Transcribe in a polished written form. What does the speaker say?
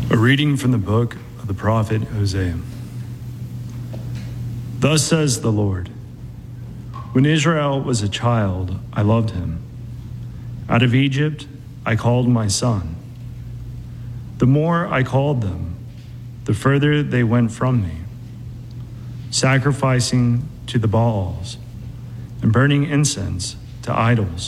A reading from the book of the prophet Hosea. Thus says the Lord, when Israel was a child, I loved him. Out of Egypt, I called my son. The more I called them, the further they went from me, sacrificing to the Baals and burning incense to idols.